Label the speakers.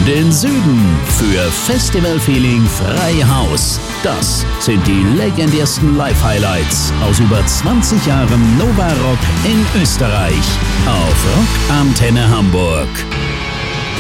Speaker 1: den Süden für Festivalfeeling frei Haus. Das sind die legendärsten Live-Highlights aus über 20 Jahren Nova Rock in Österreich auf Rock Antenne Hamburg.